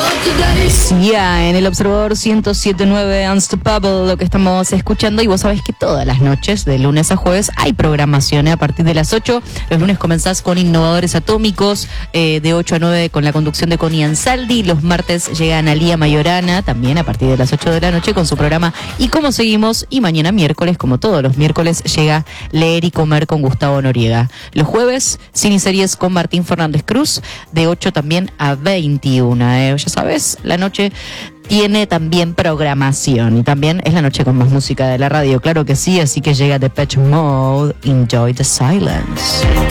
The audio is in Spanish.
Ya, en el Observador 107.9 Unstoppable lo que estamos escuchando, y vos sabés que todas las noches, de lunes a jueves, hay programación a partir de las 8. Los lunes comenzás con Innovadores Atómicos, de 8 a 9 con la conducción de Connie Ansaldi. Los martes llega Analía Mayorana, también a partir de las 8 de la noche con su programa Y Cómo Seguimos. Y mañana miércoles, como todos los miércoles, llega Leer y Comer con Gustavo Noriega. Los jueves, Cine y Series con Martín Fernández Cruz, de 8 también a 21. Ya sabes, la noche tiene también programación y también es la noche con más música de la radio, claro que sí, así que llega Depeche Mode, Enjoy the Silence.